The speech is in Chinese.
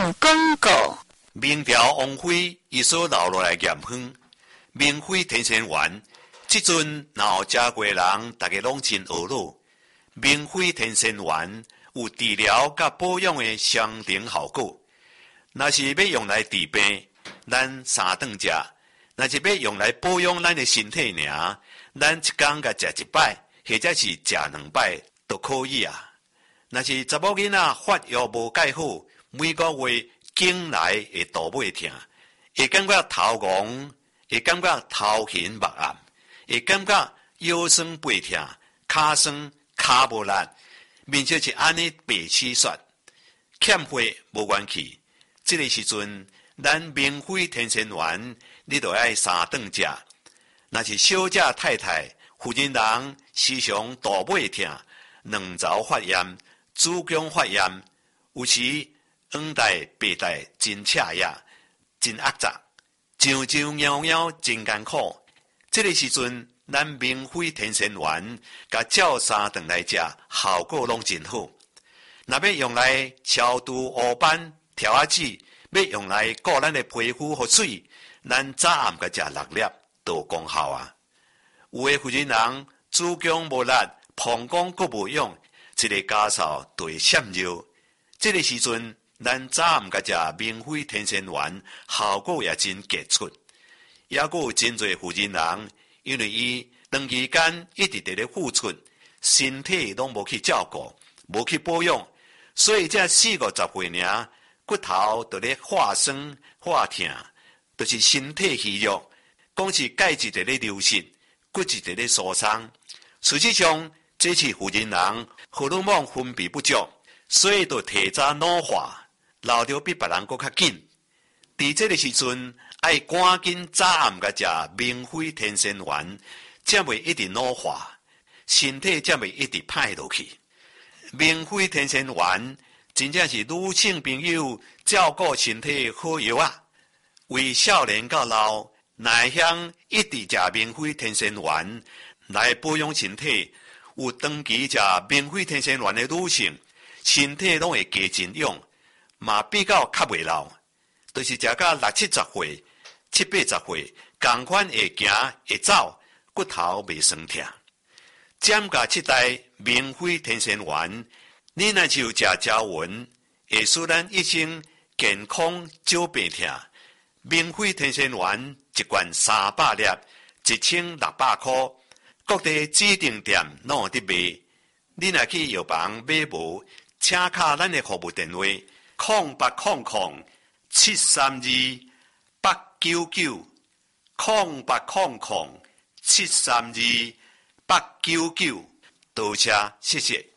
上广告。 明朝王妃伊所留落来盐分，明妃天仙丸，即阵若有食过人，大家拢真懊恼。明妃天仙丸有治疗甲保养的相同效果。若是要用来治病，咱三顿食；若是要用来保养咱的身体尔，咱一工甲食一摆，或者是食2摆都可以啊。若是查某囡仔发育无介好，每个月经来会肚尾痛，会感觉头晕，会感觉头晕目暗，会感觉腰酸背痛、骹酸骹无力，面色是安尼白痴雪，欠血无元气。这个时阵，咱明妃天仙丸，你就爱3顿食。若是小姐太太、妇人人时常肚尾痛、卵巢发炎、子宫发炎，有时黄带、白带真赤呀，真压榨，上上夭夭真艰苦。这个时阵，咱明妃天仙丸，甲照3顿来食，效果拢真好。若要用来消除黑斑、条子，要用来顾咱的皮肤和水，咱早暗甲食6粒都有功效啊。有的妇人人子宫无力、膀胱阁无用，一个家嫂就会闪热。这个时阵，咱早暗甲食明妃天仙丸，效果也真杰出。也阁有真侪妇人人，因为伊长期间一直伫咧付出，身体拢无去照顾，无去保养，所以这40-50岁尔，骨头就咧化酸化痛，就是身体虚弱，讲是钙质伫咧流失，骨质伫咧疏松。实际上，这是妇人人荷尔蒙分泌不足，所以就提早老化，老得比别人搁较紧。伫这个时阵，爱赶紧早暗甲食明妃天仙丸，才袂一直老化，身体才袂一直歹落去。明妃天仙丸真正是女性朋友照顾身体好药啊！为少年到老，内向一直食明妃天仙丸来保养身体，有长期食明妃天仙丸的女性，身体拢会加真勇，嘛比较较袂老。就是食到60-70岁、70-80岁，同款会行会走，骨头袂酸痛。占甲7袋明妃天仙丸，你若就食胶匀，会使咱一生健康少病痛。明妃天仙丸一罐300粒，1600块，各地指定店拢有伫卖。你若去药房买无，请敲咱的服务电话0800-732-899，0800-732-899，多谢，谢谢。